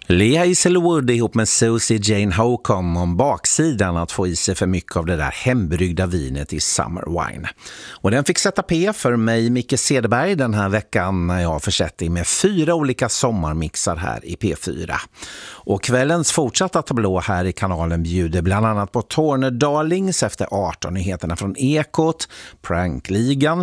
Lea Iselwood ihop med Susie Jane Holcomb om baksidan att få i sig för mycket av det där hembryggda vinet i Summer Wine. Och den fick sätta P för mig, Micke Cederberg, den här veckan när jag försett dig med 4 olika sommarmixar här i P4. Och kvällens fortsatta tablå här i kanalen bjuder bland annat på Tornedalings efter 18-nyheterna från Ekot, Prankligan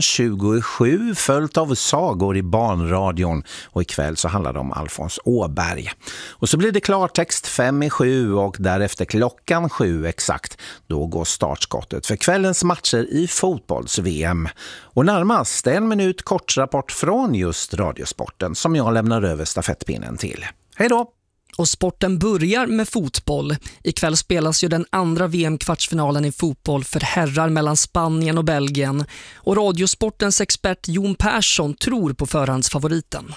27 följt av sagor i barnradion och ikväll så handlar det om Alfons Åberg. Och så blir det klartext 5:07 och därefter klockan 7 exakt. Då går startskottet för kvällens matcher i fotbolls-VM. Och närmast 1 minut kort rapport från just Radiosporten som jag lämnar över stafettpinnen till. Hej då! Och sporten börjar med fotboll. Ikväll spelas ju den andra VM-kvartsfinalen i fotboll för herrar mellan Spanien och Belgien. Och Radiosportens expert Jon Persson tror på förhandsfavoriten.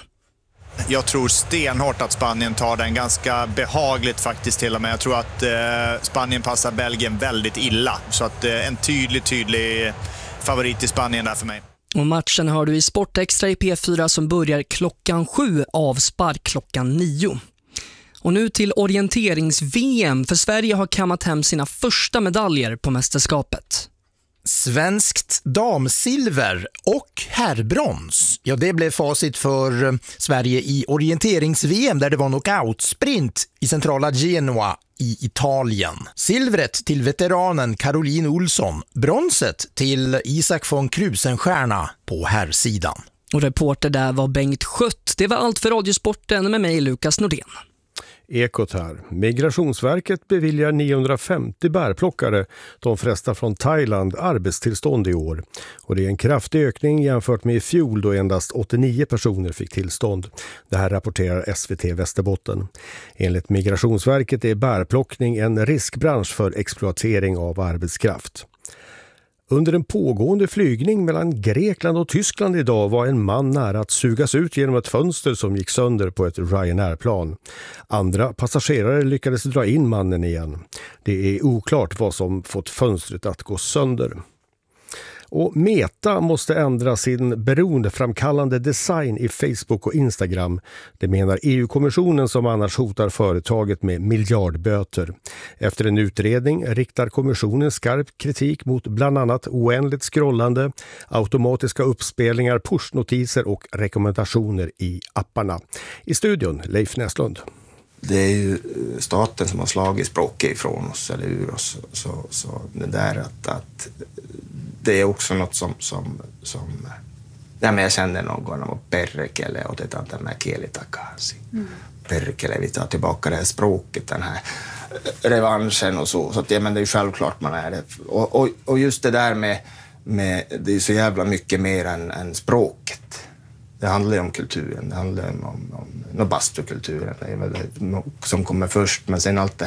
Jag tror stenhårt att Spanien tar den ganska behagligt faktiskt till och med. Jag tror att Spanien passar Belgien väldigt illa. Så att en tydlig favorit i Spanien där för mig. Och matchen hör du i Sportextra i P4 som börjar klockan 7 av spark klockan 9. Och nu till orienterings-VM, för Sverige har kammat hem sina första medaljer på mästerskapet. Svenskt damsilver och herrbrons. Ja, det blev facit för Sverige i orienterings-VM där det var knockout-sprint i centrala Genoa i Italien. Silvret till veteranen Caroline Olsson, bronset till Isak von Krusenstjerna på herrsidan. Och reporter där var Bengt Schött. Det var allt för Radiosporten med mig, Lukas Nordén. Ekot här. Migrationsverket beviljar 950 bärplockare, de flesta från Thailand, arbetstillstånd i år. Och det är en kraftig ökning jämfört med i fjol då endast 89 personer fick tillstånd. Det här rapporterar SVT Västerbotten. Enligt Migrationsverket är bärplockning en riskbransch för exploatering av arbetskraft. Under en pågående flygning mellan Grekland och Tyskland idag var en man nära att sugas ut genom ett fönster som gick sönder på ett Ryanair-plan. Andra passagerare lyckades dra in mannen igen. Det är oklart vad som fått fönstret att gå sönder. Och Meta måste ändra sin beroendeframkallande design i Facebook och Instagram. Det menar EU-kommissionen som annars hotar företaget med miljardböter. Efter en utredning riktar kommissionen skarp kritik mot bland annat oändligt scrollande, automatiska uppspelningar, pushnotiser och rekommendationer i apparna. I studion Leif Näslund. Det är ju staten som har slagit språket ifrån oss eller ur oss. Så det där att det är också något som ja, men jag känner någon av perkele och det att med kielitakasi. Perkele, vi tar tillbaka det här språket, den här revanschen och så att ja, men det är ju självklart man är det. Och just det där med det är så jävla mycket mer än språket. Det handlar ju om kulturen, det handlar om bastukulturen, det är väl det som kommer först, men sen allt det